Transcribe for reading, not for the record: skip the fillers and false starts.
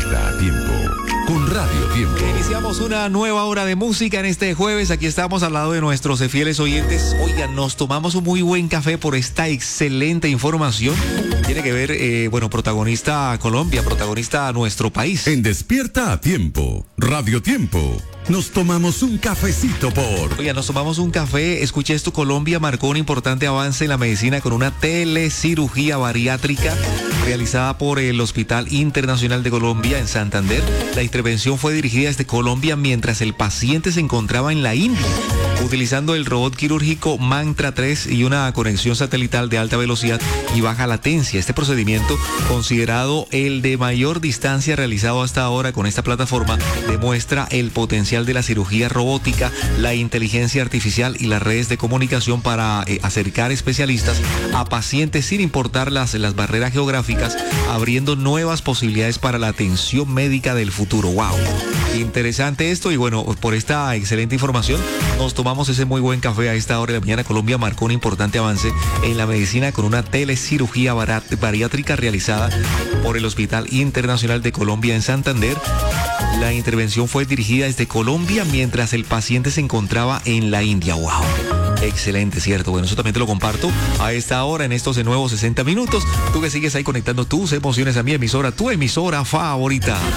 Despierta a tiempo con Radio Tiempo. Iniciamos una nueva hora de música en este jueves. Aquí estamos al lado de nuestros fieles oyentes. Oigan, nos tomamos un muy buen café por esta excelente información. Tiene que ver, protagonista Colombia, protagonista nuestro país. En Despierta a tiempo, Radio Tiempo. Nos tomamos un cafecito por... Oiga, nos tomamos un café. Escuché esto, Colombia marcó un importante avance en la medicina con una telecirugía bariátrica realizada por el Hospital Internacional de Colombia en Santander. La intervención fue dirigida desde Colombia mientras el paciente se encontraba en la India, utilizando el robot quirúrgico Mantra 3 y una conexión satelital de alta velocidad y baja latencia. Este procedimiento, considerado el de mayor distancia realizado hasta ahora con esta plataforma, demuestra el potencial de la cirugía robótica, la inteligencia artificial y las redes de comunicación para acercar especialistas a pacientes sin importar las barreras geográficas, abriendo nuevas posibilidades para la atención médica del futuro. ¡Wow! Interesante esto, y bueno, por esta excelente información nos tomamos ese muy buen café a esta hora de la mañana. Colombia marcó un importante avance en la medicina con una telecirugía bariátrica realizada por el Hospital Internacional de Colombia en Santander. La intervención fue dirigida desde Colombia mientras el paciente se encontraba en la India. ¡Wow! Excelente, ¿cierto? Bueno, eso también te lo comparto a esta hora, en estos nuevos 60 minutos. Tú que sigues ahí conectando tus emociones a mi emisora, tu emisora favorita.